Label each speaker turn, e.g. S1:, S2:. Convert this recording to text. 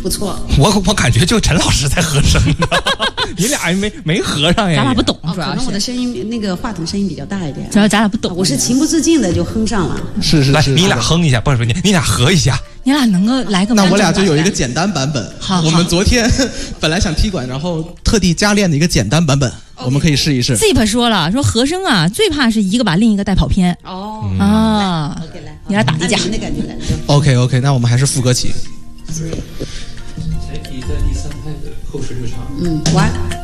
S1: 不错。
S2: 我感觉就陈老师在和声呢，你俩没合上呀？
S3: 咱俩不懂，主要
S1: 可能我的声音那个话筒声音比较大一点。
S3: 主要咱俩不懂，
S1: 我是情不自禁的就哼上了。
S4: 是，
S2: 来，你俩哼一下，不是你俩合一下。
S3: 你俩能够来个？
S4: 那我俩就有一个简单版本。
S3: 好，
S4: 我们昨天本来想踢馆，然后特地加练的一个简单版本，我们可以试一试。
S3: Zip 说了，说和声啊，最怕是一个把另一个带跑偏。
S1: 哦
S3: 啊
S1: ，OK 来，
S3: 你俩打一架。
S1: 那感觉来。
S4: OK， 那我们还是副歌起。
S5: 才提在第3拍的后16场。
S1: 1